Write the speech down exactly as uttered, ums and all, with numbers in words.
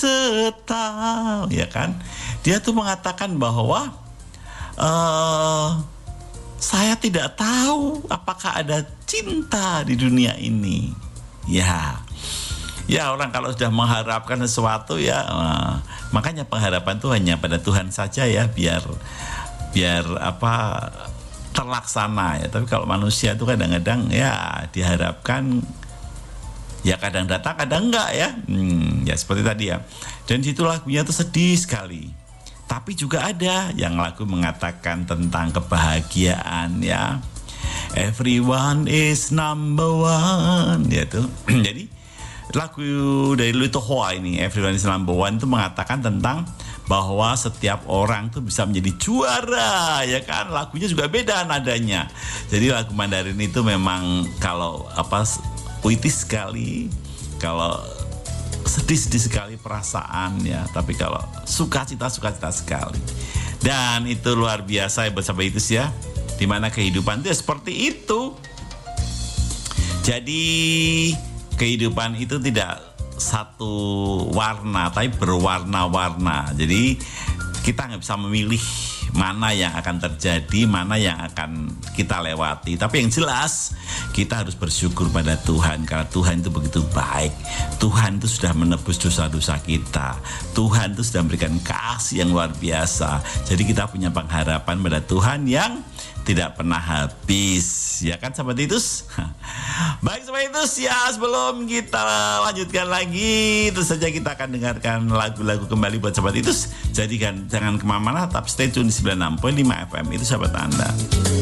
setahu, ya kan? Dia tuh mengatakan bahwa uh, saya tidak tahu apakah ada cinta di dunia ini. Ya, ya orang kalau sudah mengharapkan sesuatu ya, uh, makanya pengharapan tuh hanya pada Tuhan saja ya, biar biar apa terlaksana ya. Tapi kalau manusia itu kadang-kadang ya diharapkan ya kadang datang kadang enggak ya. Hmm, ya seperti tadi ya. Dan situ lagunya tuh sedih sekali. Tapi juga ada yang lagu mengatakan tentang kebahagiaan ya. Everyone is number one ya tuh. Jadi lagu dari Luito Hoa ini, Everyone is number one, itu mengatakan tentang bahwa setiap orang tuh bisa menjadi juara, ya kan? Lagunya juga beda nadanya. Jadi lagu Mandarin itu memang kalau apa puitis sekali, kalau sedih-sedih sekali perasaan ya, tapi kalau sukacita sukacita sekali. Dan itu luar biasa ya bersama itu ya, dimana kehidupan itu ya seperti itu. Jadi kehidupan itu tidak satu warna, tapi berwarna-warna. Jadi kita nggak bisa memilih mana yang akan terjadi, mana yang akan kita lewati. Tapi yang jelas kita harus bersyukur pada Tuhan, karena Tuhan itu begitu baik. Tuhan itu sudah menebus dosa-dosa kita. Tuhan itu sudah memberikan kasih yang luar biasa. Jadi kita punya pengharapan pada Tuhan yang tidak pernah habis, ya kan sahabat Titus? Baik sahabat Titus ya, sebelum kita lanjutkan lagi, terus saja kita akan dengarkan lagu-lagu kembali buat sahabat Titus. Jadi kan jangan kemana-mana, tetap stay tune di sembilan puluh enam koma lima F M itu sahabat Anda.